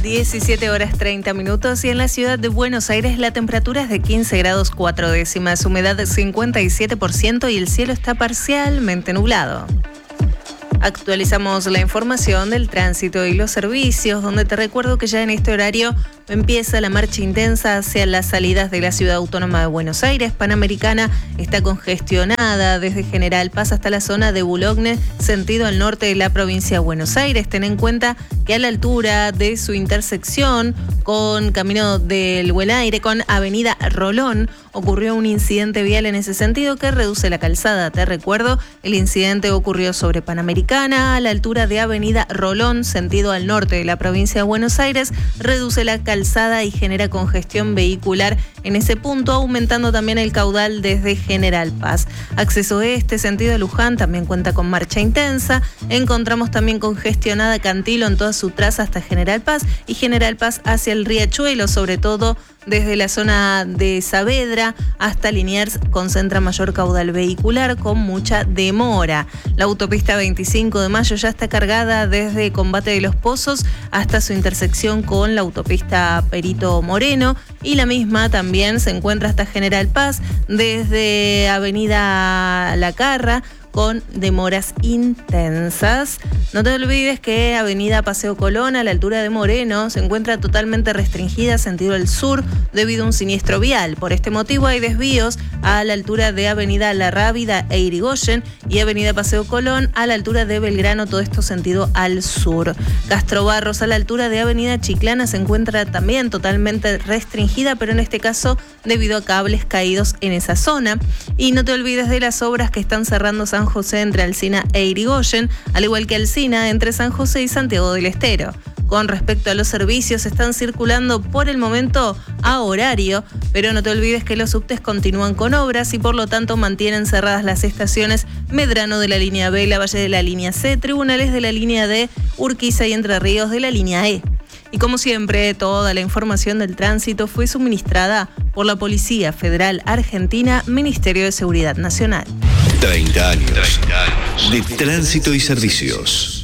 17 horas 30 minutos y en la ciudad de Buenos Aires la temperatura es de 15 grados 4 décimas, humedad 57% y el cielo está parcialmente nublado. Actualizamos la información del tránsito y los servicios, donde te recuerdo que ya en este horario empieza la marcha intensa hacia las salidas de la Ciudad Autónoma de Buenos Aires. Panamericana está congestionada desde General Paz hasta la zona de Boulogne, sentido al norte de la provincia de Buenos Aires. Ten en cuenta que a la altura de su intersección con Camino del Buen Aire, con Avenida Rolón, ocurrió un incidente vial en ese sentido que reduce la calzada. Te recuerdo, el incidente ocurrió sobre Panamericana, a la altura de Avenida Rolón, sentido al norte de la provincia de Buenos Aires, reduce la calzada y genera congestión vehicular en ese punto, aumentando también el caudal desde General Paz. Acceso este, sentido a Luján, también cuenta con marcha intensa. Encontramos también congestionada Cantilo en toda su traza hasta General Paz y General Paz hacia el Riachuelo, sobre todo desde la zona de Saavedra hasta Liniers, concentra mayor caudal vehicular con mucha demora. La autopista 25 de Mayo ya está cargada desde Combate de los Pozos hasta su intersección con la autopista Perito Moreno y la misma también se encuentra hasta General Paz desde Avenida La Carra, con demoras intensas. No te olvides que Avenida Paseo Colón, a la altura de Moreno, se encuentra totalmente restringida sentido al sur debido a un siniestro vial. Por este motivo hay desvíos a la altura de Avenida La Rábida e Irigoyen y Avenida Paseo Colón a la altura de Belgrano, todo esto sentido al sur. Castro Barros, a la altura de Avenida Chiclana, se encuentra también totalmente restringida, pero en este caso debido a cables caídos en esa zona. Y no te olvides de las obras que están cerrando San José entre Alsina e Irigoyen, al igual que Alsina entre San José y Santiago del Estero. Con respecto a los servicios, están circulando por el momento a horario, pero no te olvides que los subtes continúan con obras y por lo tanto mantienen cerradas las estaciones Medrano de la línea B, Lavalle de la línea C, Tribunales de la línea D, Urquiza y Entre Ríos de la línea E. Y como siempre, toda la información del tránsito fue suministrada por la Policía Federal Argentina, Ministerio de Seguridad Nacional. 30 años de tránsito y servicios.